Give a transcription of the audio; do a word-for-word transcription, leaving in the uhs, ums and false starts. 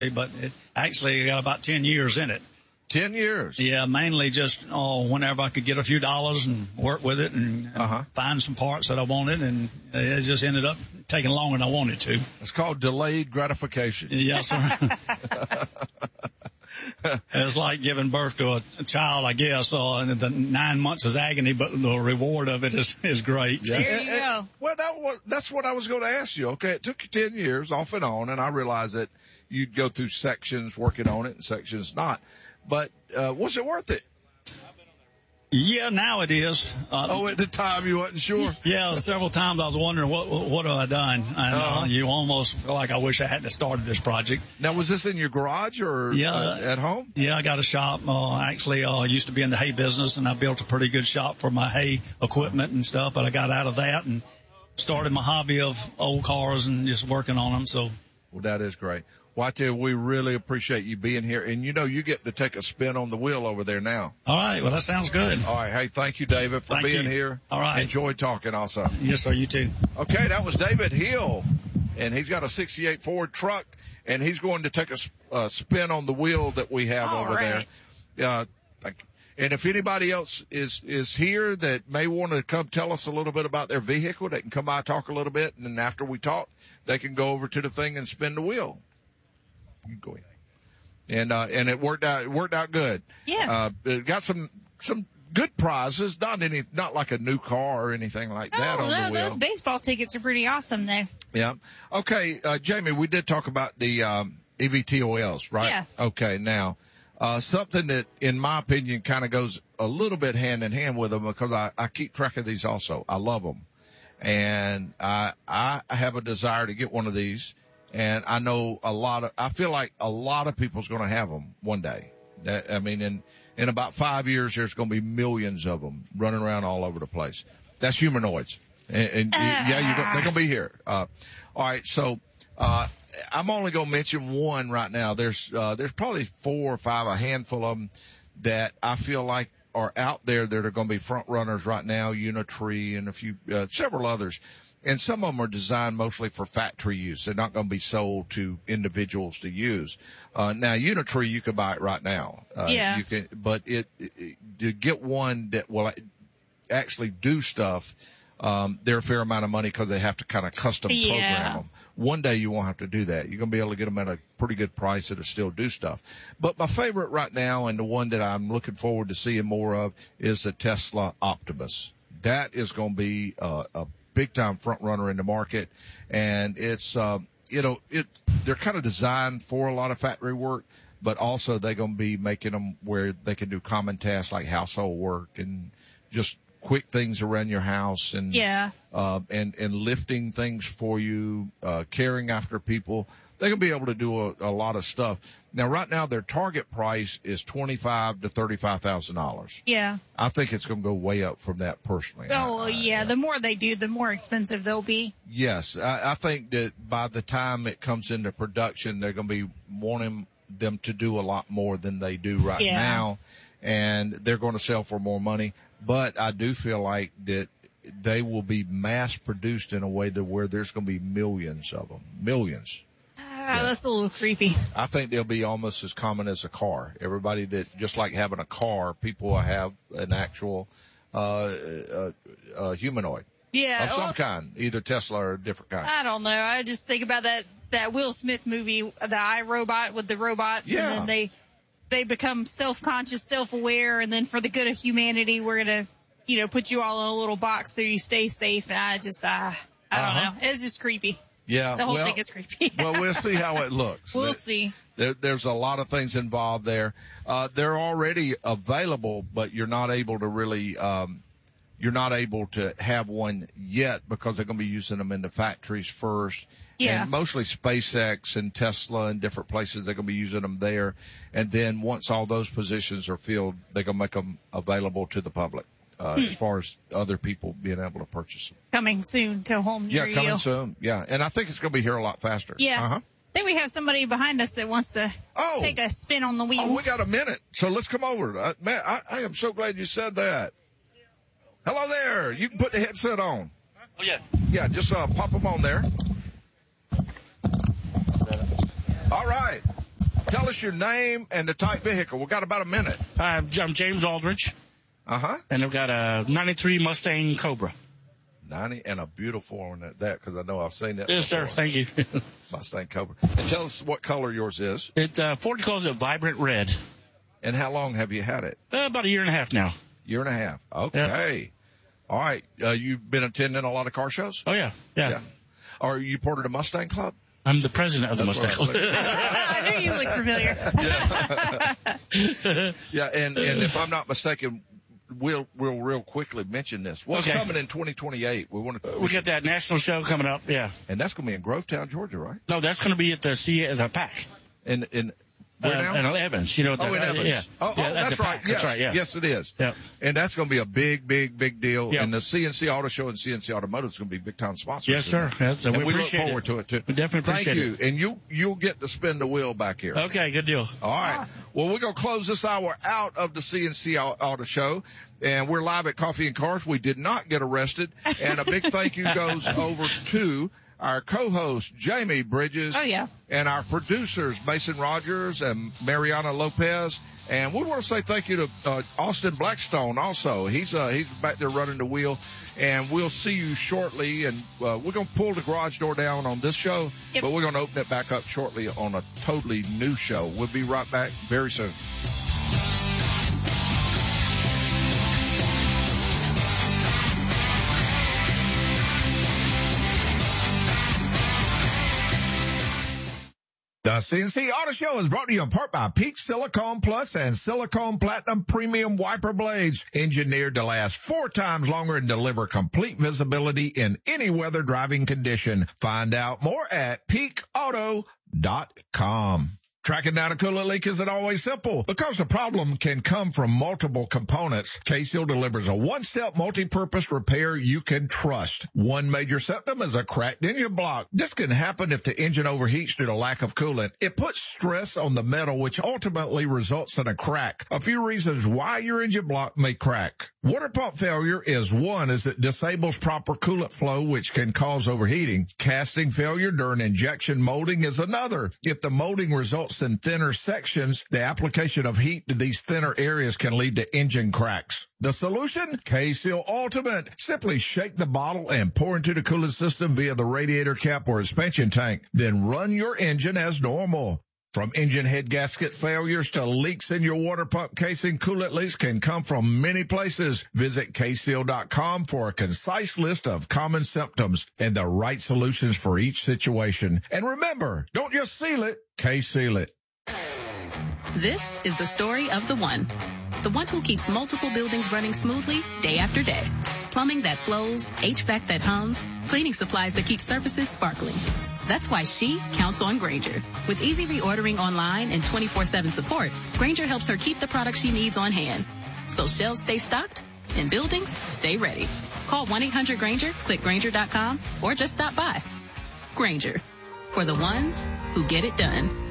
but it actually got about ten years in it. Ten years? Yeah, mainly just oh, whenever I could get a few dollars and work with it and, and uh-huh. find some parts that I wanted, and it just ended up taking longer than I wanted to. It's called delayed gratification. Yes, sir. It's like giving birth to a, a child, I guess. Uh, the nine months is agony, but the reward of it is, is great. Yeah. There you and, go. And, well, that was, that's what I was going to ask you. Okay, it took you ten years off and on, and I realized that you'd go through sections working on it and sections not. But uh, was it worth it? Yeah, now it is. Uh, oh, at the time you wasn't sure? Yeah, several times I was wondering, what what have I done? And uh-huh. uh, you almost feel like I wish I hadn't started this project. Now, was this in your garage or yeah, uh, at home? Yeah, I got a shop. Uh, actually, uh, I used to be in the hay business, and I built a pretty good shop for my hay equipment and stuff, but I got out of that and started my hobby of old cars and just working on them. So, well, that is great. Well, I tell you, we really appreciate you being here. And, you know, you get to take a spin on the wheel over there now. All right. Well, that sounds good. All right. Hey, thank you, David, for thank being you. here. All right. Enjoyed talking also. Yes, sir. You too. Okay. That was David Hill. And he's got a sixty-eight Ford truck, and he's going to take a uh, spin on the wheel that we have All over right. there. Uh, thank you. And if anybody else is, is here that may want to come tell us a little bit about their vehicle, they can come by, talk a little bit, and then after we talk, they can go over to the thing and spin the wheel. You go ahead. And, uh, and it worked out, it worked out good. Yeah. Uh, it got some, some good prizes, not any, not like a new car or anything like that oh, on no, the wheel. Those baseball tickets are pretty awesome though. Yeah. Okay, uh, Jamie, we did talk about the, um, E V T O Ls, right? Yeah. Okay, now, uh, something that, in my opinion, kind of goes a little bit hand in hand with them because I, I keep track of these also. I love them. And I, I have a desire to get one of these. And I know a lot of, I feel like a lot of people's going to have them one day. I mean, in, in about five years, there's going to be millions of them running around all over the place. That's humanoids. And, and uh. yeah, you're, they're going to be here. Uh, all right. So, uh, I'm only going to mention one right now. There's, uh, there's probably four or five, a handful of them that I feel like are out there that are going to be front runners right now. Unitree and a few, uh, several others. And some of them are designed mostly for factory use. They're not going to be sold to individuals to use. Uh, now Unitree, you can buy it right now. Uh, yeah. You can, but it, it, to get one that will actually do stuff, um, they're a fair amount of money because they have to kind of custom yeah. program them. One day you won't have to do that. You're going to be able to get them at a pretty good price that'll still do stuff. But my favorite right now, and the one that I'm looking forward to seeing more of, is the Tesla Optimus. That is going to be uh, a big time front runner in the market. And it's, um, you know, it, they're kind of designed for a lot of factory work, but also they're going to be making them where they can do common tasks like household work and just quick things around your house and, yeah. uh, and, and lifting things for you, uh, caring after people. They're going to be able to do a, a lot of stuff. Now, right now, their target price is twenty-five to thirty-five thousand dollars. Yeah. I think it's going to go way up from that personally. Oh, I, I, yeah. The more they do, the more expensive they'll be. Yes. I, I think that by the time it comes into production, they're going to be wanting them to do a lot more than they do right yeah. now. And they're going to sell for more money. But I do feel like that they will be mass produced in a way to where there's going to be millions of them. Millions. Ah, yeah. That's a little creepy. I think they'll be almost as common as a car. Everybody that, just like having a car, people will have an actual, uh, uh, uh humanoid. Yeah. Of some well, kind, either Tesla or a different kind. I don't know. I just think about that, that Will Smith movie, the iRobot with the robots. Yeah. And then they, they become self-conscious, self-aware, and then for the good of humanity, we're gonna, you know, put you all in a little box so you stay safe. And I just, uh, I don't uh-huh. know. It's just creepy. Yeah. The whole well, thing is creepy. well, we'll see how it looks. We'll there, see. There, there's a lot of things involved there. Uh, they're already available, but you're not able to really, um, you're not able to have one yet because they're going to be using them in the factories first. Yeah. And mostly SpaceX and Tesla and different places, they're going to be using them there. And then once all those positions are filled, they're going to make them available to the public, uh, hmm. as far as other people being able to purchase them. Coming soon to home near Yeah, coming you. soon. Yeah. And I think it's going to be here a lot faster. Yeah. Uh-huh. I think we have somebody behind us that wants to oh. take a spin on the wheel. Oh, we got a minute. So let's come over. Uh, man, I, I am so glad you said that. Hello there. You can put the headset on. Oh, yeah. Yeah, just uh, pop them on there. All right. Tell us your name and the type vehicle. We've got about a minute. Hi, I'm James Aldridge. Uh-huh. And I've got a ninety-three Mustang Cobra. ninety and a beautiful one at that, because I know I've seen that Yes, before. sir. Thank you. Mustang Cobra. And tell us what color yours is. It, uh, Ford calls it Vibrant Red. And how long have you had it? Uh, about a year and a half now. Year and a half. Okay. Yep. All right. Uh, you've been attending a lot of car shows? Oh, yeah. Yeah. Yeah. Are you part of the Mustang Club? I'm the president of the That's what Mustang I was Club. I knew you looked familiar. Yeah. Yeah. And, and if I'm not mistaken, we'll, we'll real quickly mention this. What's Okay. coming in twenty twenty-eight? We want to, We got that national show coming up. Yeah. and that's going to be in Grovetown, Georgia, right? No, that's going to be at the C as a pack. In, in, where uh, now? In Evans. You know, Oh, the, in uh, Evans. Yeah. Oh, yeah, oh that's, a right. pack. Yes. That's right. Yeah. Yes, it is. Yeah. And that's going to be a big, big, big deal. Yeah. And the C N C Auto Show and C N C Automotive is going to be big time sponsors. Yes, sir. That's, And we, we look appreciate forward it. to it too. We definitely Thank appreciate you. it. And you, you'll get to spin the wheel back here. Okay, good deal. All right. Awesome. Well, we're going to close this hour out of the C N C Auto Show, and we're live at Coffee and Cars. We did not get arrested, and a big thank you goes over to our co-host, Jamie Bridges. Oh, yeah. And our producers, Mason Rogers and Mariana Lopez. And we want to say thank you to uh, Austin Blackstone also. He's uh, he's back there running the wheel. And we'll see you shortly. And uh, we're going to pull the garage door down on this show, Yep. but we're going to open it back up shortly on a totally new show. We'll be right back very soon. The C N C Auto Show is brought to you in part by Peak Silicone Plus and Silicone Platinum Premium Wiper Blades, engineered to last four times longer and deliver complete visibility in any weather driving condition. Find out more at peak auto dot com. Tracking down a coolant leak isn't always simple because the problem can come from multiple components. K-Seal delivers a one-step multi-purpose repair you can trust. One major symptom is a cracked engine block. This can happen if the engine overheats due to lack of coolant. It puts stress on the metal, which ultimately results in a crack. A few reasons why your engine block may crack. Water pump failure is one, as it disables proper coolant flow, which can cause overheating. Casting failure during injection molding is another. If the molding results in thinner sections, the application of heat to these thinner areas can lead to engine cracks. The solution? K-Seal Ultimate. Simply shake the bottle and pour into the coolant system via the radiator cap or expansion tank. Then run your engine as normal. From engine head gasket failures to leaks in your water pump casing, coolant leaks can come from many places. Visit K seal dot com for a concise list of common symptoms and the right solutions for each situation. And remember, don't just seal it, K-Seal it. This is the story of the one. The one who keeps multiple buildings running smoothly day after day. Plumbing that flows, H V A C that hums, cleaning supplies that keep surfaces sparkling. That's why she counts on Grainger. With easy reordering online and twenty-four seven support, Grainger helps her keep the products she needs on hand. So shelves stay stocked and buildings stay ready. Call one eight hundred Grainger, click Grainger dot com, or just stop by. Grainger, for the ones who get it done.